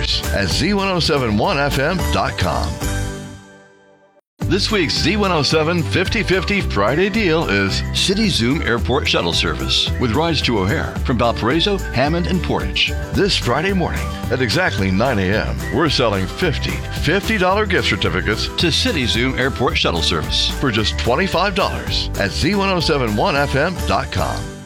at z1071fm.com. This week's Z107 50/50 Friday deal is City Zoom Airport Shuttle Service with rides to O'Hare from Valparaiso, Hammond, and Portage. This Friday morning at exactly 9 a.m., we're selling $50 gift certificates to City Zoom Airport Shuttle Service for just $25 at z1071fm.com.